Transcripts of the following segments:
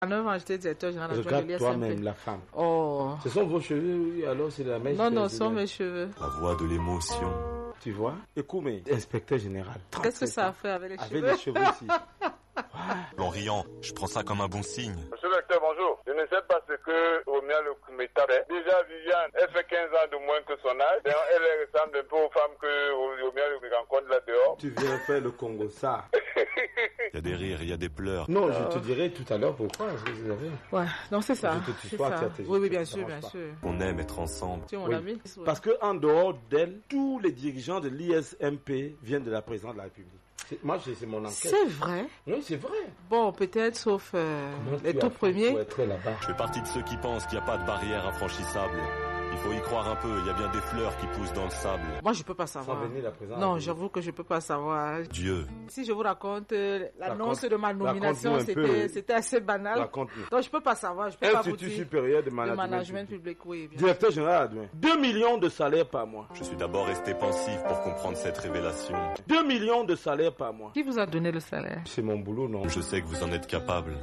À 9 ans, j'étais directeur général adjoint de Regarde l'ISMP. toi-même, la femme. Oh. Ce sont vos cheveux, oui, alors c'est la mèche. Non, ce sont mes cheveux. La voix de l'émotion. Tu vois? Écoute, mais inspecteur général. Qu'est-ce que ça a fait avec les cheveux? Avec les cheveux ici. En riant, je prends ça comme un bon signe. Monsieur le docteur, bonjour. Je ne sais pas ce que Omia le Koumeta fait. Déjà, Viviane, elle fait 15 ans de moins que son âge. D'ailleurs, elle ressemble un peu aux femmes que Omia le rencontre là dehors. Tu viens faire le Congo, ça. Il y a des rires, il y a des pleurs. Non, je te dirai tout à l'heure pourquoi. Vous avez... Ouais, non, c'est ça. C'est ça. Oui, bien sûr, bien sûr. On aime être ensemble. Tu es mon Oui. ami. Parce qu'en dehors d'elle, tous les dirigeants de l'ISMP viennent de la présidente de la République. Moi, c'est mon enquête. C'est vrai? Oui, c'est vrai. Bon, peut-être, sauf les tout premiers. Pour être là-bas. Je fais partie de ceux qui pensent qu'il n'y a pas de barrière infranchissable. Il faut y croire un peu, il y a bien des fleurs qui poussent dans le sable. Moi, je peux pas savoir. Sans venir la présidente. Non, j'avoue que je peux pas savoir. Dieu. Si je vous raconte l'annonce de ma nomination, raconte-nous c'était assez banal. Raconte-nous. Donc, je peux pas savoir. Je peux pas vous Institut dire. supérieur de Le management, management public, oui. Bien. Directeur général adjoint. 2 millions de salaires par mois. Je suis d'abord resté pensif pour comprendre cette révélation. 2 millions de salaires par mois. Qui vous a donné le salaire? C'est mon boulot, non? Je sais que vous en êtes capable.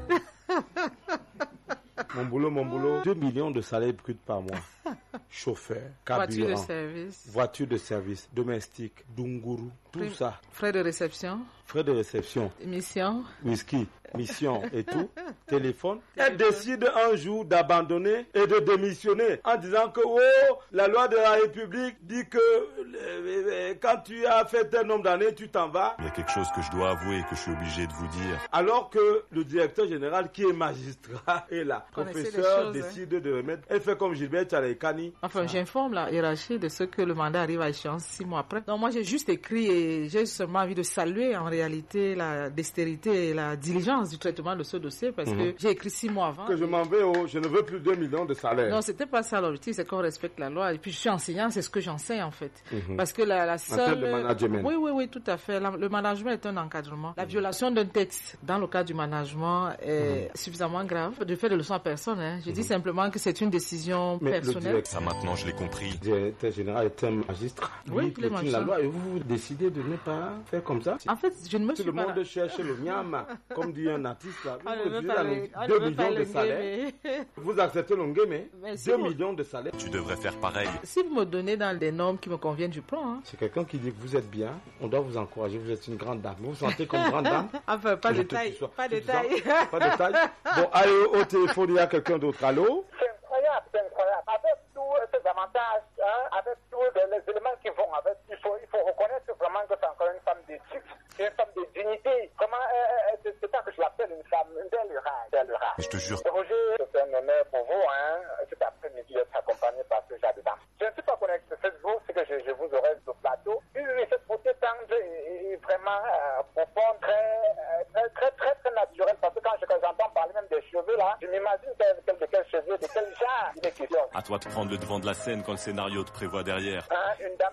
Mon boulot. 2 millions de salaires bruts par mois. Chauffeur, Voiture de carburant, service. voiture de service, domestique, dunguru, tout ça. Frais de réception. Frais de réception, Émission. whisky, mission et tout, téléphone. Elle décide un jour d'abandonner et de démissionner en disant que la loi de la République dit que quand tu as fait un nombre d'années, tu t'en vas. Il y a quelque chose que je dois avouer, que je suis obligé de vous dire. Alors que le directeur général qui est magistrat est là. Connaissez les Professeur choses, décide de remettre. Elle fait comme Gilbert Tchalaïkani. Enfin, j'informe la hiérarchie de ce que le mandat arrive à échéance 6 mois après. Donc, moi, j'ai juste écrit et j'ai seulement envie de saluer en réalité la dextérité et la diligence du traitement de ce dossier parce que j'ai écrit 6 mois avant. Que je m'en vais je ne veux plus 2 millions de salaire. Non, c'était pas ça l'objectif, c'est qu'on respecte la loi. Et puis, je suis enseignant, c'est ce que j'enseigne en fait. Parce que la seule... En termes de management. Oui, tout à fait. Le management est un encadrement. La violation d'un texte dans le cadre du management est suffisamment grave. Je fais de leçons à personne. Hein. Je dis simplement que c'est une décision personnelle. Ça maintenant je l'ai compris. Le directeur général est un magistrat. Oui, il piétine la loi et vous décidez de ne pas faire comme ça. En fait, je ne me Tout suis le pas... monde cherche le miam, comme dit un artiste là. On ne veut Vous pas refusez le- on 2 ne veut pas millions de le salaire. guémer. Vous acceptez l'ongame, Mais si 2 vous- millions de salaire. Tu devrais faire pareil. Si vous me donnez dans des normes qui me conviennent, je prends. Hein. C'est quelqu'un qui dit que vous êtes bien, on doit vous encourager, vous êtes une grande dame. Vous vous sentez comme une grande dame? Enfin, pas Je de te taille. tutoie. Pas de Tu te taille. sens? Pas de taille. Bon, allez, au téléphone, il y a quelqu'un d'autre. Allô? C'est incroyable, c'est incroyable. Avec tous ces avantages, avec tous les éléments qui vont avec, il faut reconnaître vraiment que c'est encore une femme d'éthique, une femme de dignité. Comment, c'est ça que je l'appelle une femme, une belle rare. Je te jure. Roger, c'est un honneur pour vous, cet après-midi d'être accompagné par ce genre de dame. Je ne suis pas connecté sur Facebook, c'est que je vous aurai sur le plateau. Oui, cette beauté tendre et vraiment profonde, très naturelle, parce que quand j'entends parler même des cheveux là, je m'imagine de quels cheveux, de quel genre il est question. À toi de prendre le devant de la scène quand le scénario te prévoit derrière. Une dame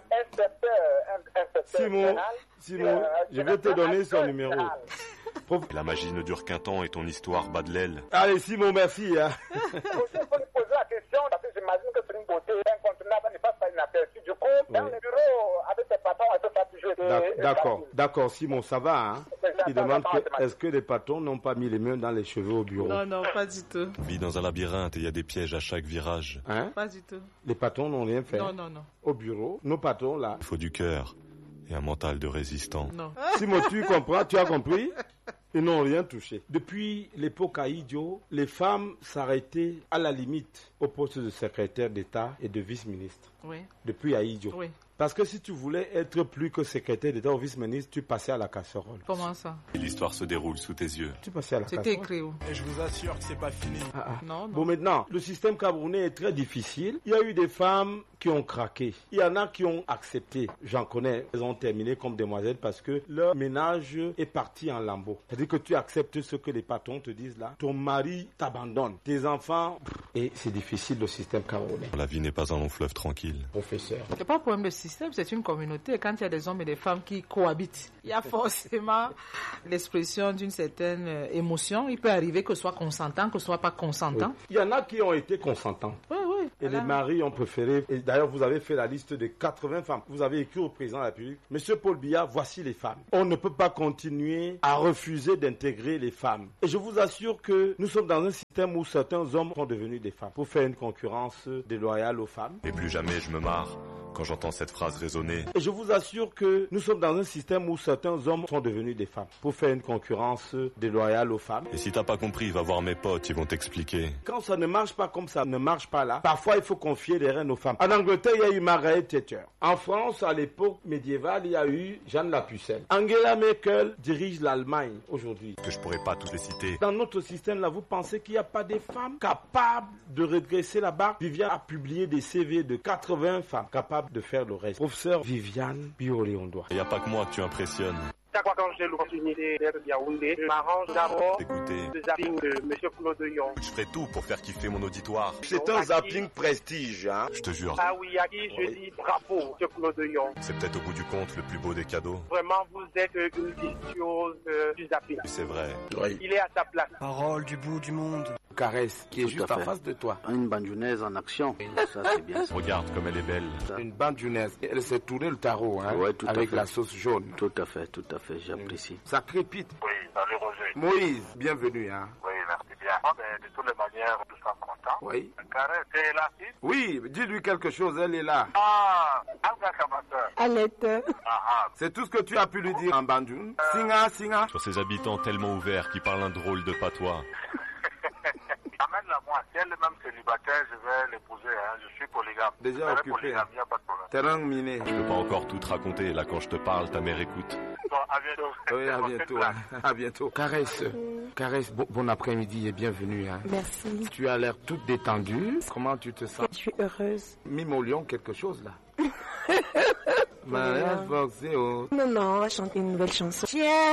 inspecteur Simon, je vais te donner son numéro. La magie ne dure qu'un temps et ton histoire bat de l'aile. Allez, Simon, merci. Hein. Il faut lui poser la question, parce que j'imagine que c'est une beauté incontournable, ne passe pas inaperçue. Du coup, dans le bureau, avec tes patrons, elle peut pas toujours... D'accord, Simon, ça va. Hein? Il demande est-ce que les patrons n'ont pas mis les mains dans les cheveux au bureau? Non, pas du tout. On vit dans un labyrinthe et il y a des pièges à chaque virage. Hein? Pas du tout. Les patrons n'ont rien fait. Non. Au bureau, nos patrons là. Il faut du cœur et un mental de résistant. Non. Simon, tu comprends? Tu as compris? Ils n'ont rien touché. Depuis l'époque Aïdjo, les femmes s'arrêtaient à la limite au poste de secrétaire d'État et de vice-ministre. Oui. Depuis Aïdjo. Oui. Parce que si tu voulais être plus que secrétaire d'État ou vice-ministre, tu passais à la casserole. Comment ça? Et l'histoire se déroule sous tes yeux. Tu passais à la C'était casserole. écrit où? Et je vous assure que c'est pas fini. Non. Bon, maintenant, le système camerounais est très difficile. Il y a eu des femmes qui ont craqué. Il y en a qui ont accepté. J'en connais. Elles ont terminé comme demoiselles parce que leur ménage est parti en lambeaux. C'est-à-dire que tu acceptes ce que les patrons te disent là. Ton mari t'abandonne. Tes enfants... Et c'est difficile le système camerounais. La vie n'est pas un long fleuve tranquille. Professeur. C'est pas un problème de système, c'est une communauté. Quand il y a des hommes et des femmes qui cohabitent, il y a forcément l'expression d'une certaine émotion. Il peut arriver que ce soit consentant, que ce soit pas consentant. Oui. Il y en a qui ont été consentants. Oui. Et les maris ont préféré, et d'ailleurs vous avez fait la liste de 80 femmes. Vous avez écrit au président de la République, Monsieur Paul Biya, voici les femmes. On ne peut pas continuer à refuser d'intégrer les femmes. Et je vous assure que nous sommes dans un système où certains hommes sont devenus des femmes pour faire une concurrence déloyale aux femmes. Et plus jamais je me marre quand j'entends cette phrase résonner. Et je vous assure que nous sommes dans un système où certains hommes sont devenus des femmes pour faire une concurrence déloyale aux femmes. Et si t'as pas compris, va voir mes potes, ils vont t'expliquer. Quand ça ne marche pas comme ça ne marche pas là, parfois il faut confier les rênes aux femmes. En Angleterre, il y a eu Margaret Thatcher. En France, à l'époque médiévale, il y a eu Jeanne la Pucelle. Angela Merkel dirige l'Allemagne aujourd'hui. Que je pourrais pas toutes les citer. Dans notre système là, vous pensez qu'il n'y a pas des femmes capables de redresser la barre? Viviane a publié des CV de 80 femmes capables de faire le reste. Professeur Viviane Biolé-Ondoa. Il n'y a pas que moi que tu impressionnes. Chaque fois quand j'ai l'opportunité d'être Yaoundé, je m'arrange d'abord Écoutez, le zapping de M. Claude Yon. je ferai tout pour faire kiffer mon auditoire. C'est un zapping prestige, hein. Je te jure. Ah oui, à qui je dis bravo, M. Claude Yon. C'est peut-être au bout du compte le plus beau des cadeaux. Vraiment, vous êtes une virtuose du zapping. C'est vrai. Oui. Il est à sa place. Parole du bout du monde. Caresse, qui est juste en face de toi. Une bandounaise en action. Ça, c'est bien ça. Regarde comme elle est belle. Une bandounaise. Elle s'est tournée le tarot, hein, Ouais, tout à avec fait. la sauce jaune. Tout à fait, j'apprécie. Ça crépite. Oui, salut Roger. Moïse, bienvenue, hein. Oui, merci bien. Bon, de toutes les manières, nous sommes contents. Oui. Carré, t'es là, si? Oui, dis-lui quelque chose, elle est là. Ah, Alga Kamateur. Alette. Ah, C'est tout ce que tu as pu lui dire en bandoune. Singa, singa. Sur ces habitants tellement ouverts qui parlent un drôle de patois. amène-la moi. Si elle est même célibataire, je vais l'épouser. Hein. Je suis polygame. Déjà occupé. Polygame, il n'y a pas de problème. Terrain miné. Je peux pas encore tout te raconter. Là, quand je te parle, ta mère écoute. Bon, à bientôt. Oui, à bientôt. Hein. À bientôt. Caresse. Caresse, bon après-midi et bienvenue. Hein. Merci. Tu as l'air toute détendue. Comment tu te sens? Je suis heureuse. Mime au lion quelque chose là. Mariage forcé. Non, on va chanter une nouvelle chanson.